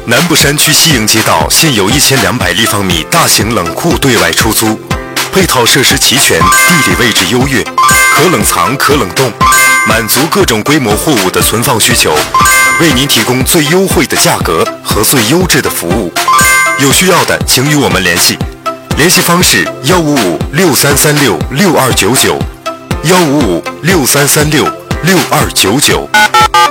南部山区西营街道现有1200立方米大型冷库对外出租，配套设施齐全，地理位置优越，可冷藏可冷冻，满足各种规模货物的存放需求，为您提供最优惠的价格和最优质的服务。有需要的请与我们联系，联系方式155-6336-6299，155-6336-6299。